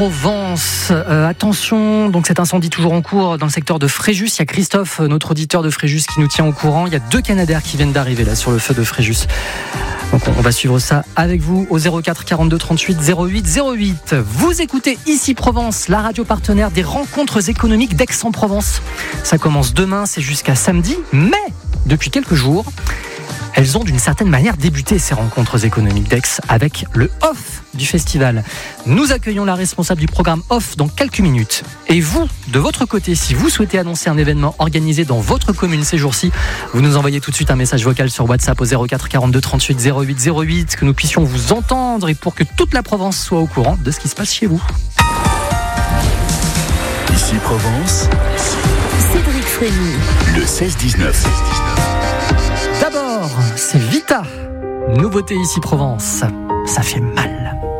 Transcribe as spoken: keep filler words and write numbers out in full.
Provence. Euh, attention, donc cet incendie toujours en cours dans le secteur de Fréjus. Il y a Christophe, notre auditeur de Fréjus, qui nous tient au courant. Il y a deux Canadaires qui viennent d'arriver là sur le feu de Fréjus. Donc on va suivre ça avec vous au zéro quatre quarante-deux trente-huit zéro huit zéro huit. Vous écoutez Ici Provence, la radio partenaire des rencontres économiques d'Aix-en-Provence. Ça commence demain, c'est jusqu'à samedi, mais depuis quelques jours, elles ont d'une certaine manière débuté, ces rencontres économiques d'Aix, avec le off du festival. Nous accueillons la responsable du programme off dans quelques minutes. Et vous, de votre côté, si vous souhaitez annoncer un événement organisé dans votre commune ces jours-ci, vous nous envoyez tout de suite un message vocal sur WhatsApp au zéro quatre quarante-deux trente-huit zéro huit zéro huit, que nous puissions vous entendre et pour que toute la Provence soit au courant de ce qui se passe chez vous. Ici Provence, Cédric Frémy, le seize dix-neuf. D'abord, c'est Vita. Nouveauté Ici Provence. Ça fait mal.